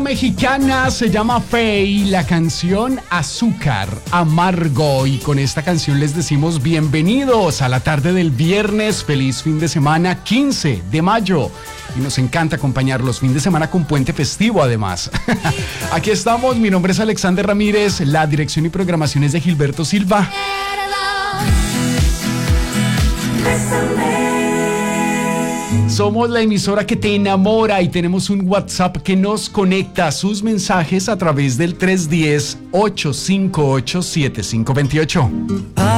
mexicana se llama Fey, la canción Azúcar Amargo, y con esta canción les decimos bienvenidos a la tarde del viernes, feliz fin de semana 15 de mayo, y nos encanta acompañarlos fin de semana con puente festivo además. Aquí estamos, mi nombre es Alexander Ramírez, la dirección y programación es de Gilberto Silva. Somos la emisora que te enamora y tenemos un WhatsApp que nos conecta sus mensajes a través del 310-858-7528.